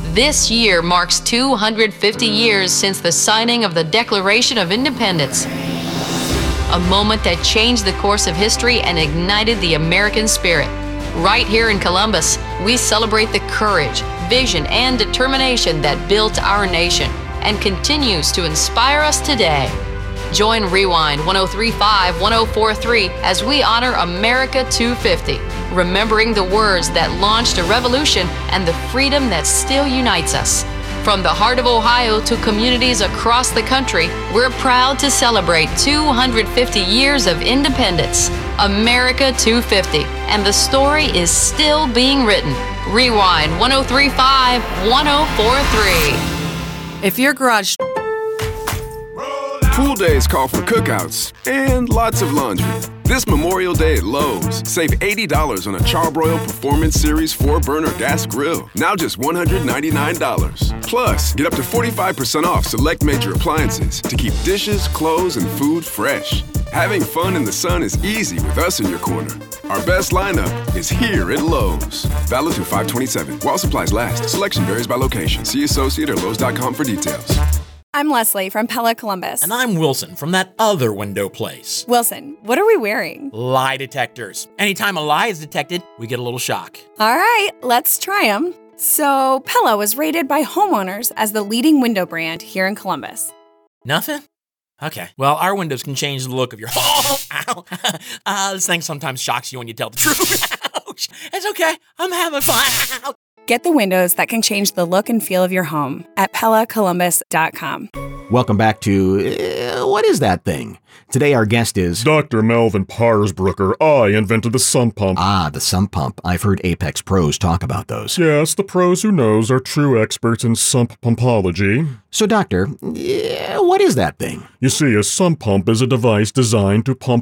This year marks 250 years since the signing of the Declaration of Independence. A moment that changed the course of history and ignited the American spirit. Right here in Columbus, we celebrate the courage, vision, and determination that built our nation and continues to inspire us today. Join Rewind 1035 1043 as we honor America 250, remembering the words that launched a revolution and the freedom that still unites us. From the heart of Ohio to communities across the country, we're proud to celebrate 250 years of independence. America 250, and the story is still being written. Rewind 1035 1043. If your garage... Pool days call for cookouts and lots of laundry. This Memorial Day at Lowe's, save $80 on a Charbroil Performance Series 4-burner gas grill, now just $199. Plus, get up to 45% off select major appliances to keep dishes, clothes, and food fresh. Having fun in the sun is easy with us in your corner. Our best lineup is here at Lowe's. Valid through 5/27. While supplies last. Selection varies by location. See associate or Lowe's.com for details. I'm Leslie from Pella Columbus. And I'm Wilson from that other window place. Wilson, what are we wearing? Lie detectors. Anytime a lie is detected, we get a little shock. All right, let's try them. So, Pella was rated by homeowners as the leading window brand here in Columbus. Nothing? Okay. Well, our windows can change the look of your home. Ow. This thing sometimes shocks you when you tell the truth. Ouch. It's okay. I'm having fun. Get the windows that can change the look and feel of your home at PellaColumbus.com. Welcome back to What is that thing? Today our guest is Dr. Melvin Parsbrucker. I invented the sump pump. Ah, the sump pump. I've heard Apex pros talk about those. Yes, the pros who knows are true experts in sump pumpology. So, Doctor, what is that thing? You see, a sump pump is a device designed to pump